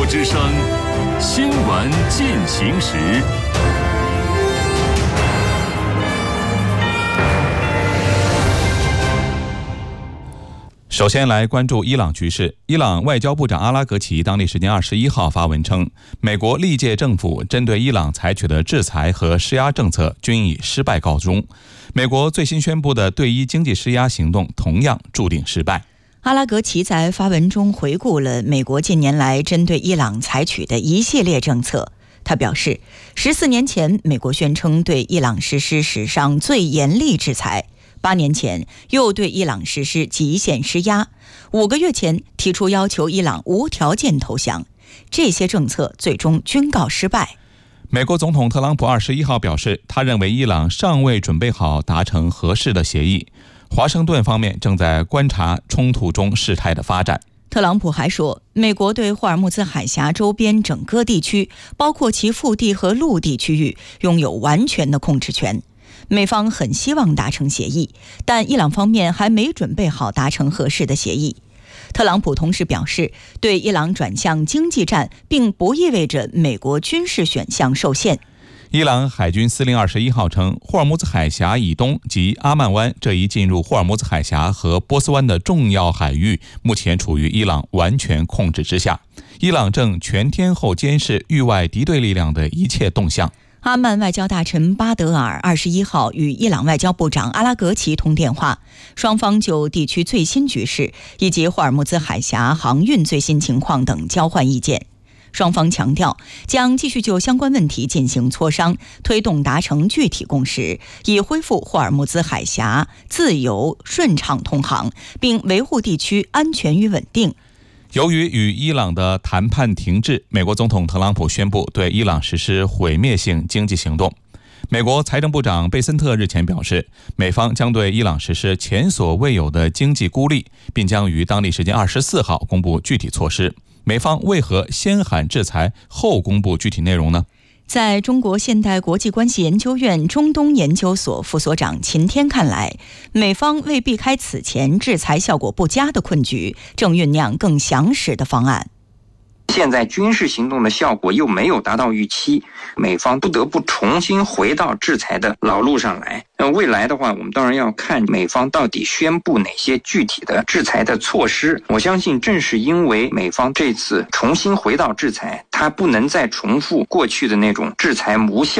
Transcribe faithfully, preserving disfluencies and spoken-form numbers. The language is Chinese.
之声新闻进行时。 首先来关注伊朗局势。伊朗外交部长阿拉格齐当地时间二十一号发文称，美国历届政府针对伊朗采取的制裁和施压政策均以失败告终。美国最新宣布的对伊经济施压行动同样注定失败。 阿拉格齐在发文中回顾了美国近年来针对伊朗采取的一系列政策。他表示，十四年前美国宣称对伊朗实施史上最严厉制裁，八年前又对伊朗实施极限施压，五个月前提出要求伊朗无条件投降，这些政策最终均告失败。 美国总统特朗普二十一号表示，他认为伊朗尚未准备好达成合适的协议。华盛顿方面正在观察冲突中事态的发展。 特朗普还说，美国对霍尔木兹海峡周边整个地区，包括其腹地和陆地区域，拥有完全的控制权。美方很希望达成协议，但伊朗方面还没准备好达成合适的协议。特朗普同时表示，对伊朗转向经济战并不意味着美国军事选项受限。 伊朗海军司令二十一号称，霍尔木兹海峡以东及阿曼湾这一进入霍尔木兹海峡和波斯湾的重要海域，目前处于伊朗完全控制之下。伊朗正全天候监视域外敌对力量的一切动向。 阿曼外交大臣巴德尔二十一号与伊朗外交部长阿拉格齐通电话，双方就地区最新局势以及霍尔木兹海峡航运最新情况等交换意见。双方强调将继续就相关问题进行磋商，推动达成具体共识，以恢复霍尔木兹海峡自由顺畅通航，并维护地区安全与稳定。 由于与伊朗的谈判停滞，美国总统特朗普宣布对伊朗实施毁灭性经济行动。美国财政部长贝森特日前表示，美方将对伊朗实施前所未有的经济孤立，并将于当地时间二十四号公布具体措施。美方为何先喊制裁后公布具体内容呢？ 在中国现代国际关系研究院中东研究所副所长秦天看来，美方为避开此前制裁效果不佳的困局，正酝酿更详实的方案。 现在军事行动的效果又没有达到预期，美方不得不重新回到制裁的老路上来。那未来的话，我们当然要看美方到底宣布哪些具体的制裁的措施。我相信正是因为美方这次重新回到制裁，它不能再重复过去的那种制裁无效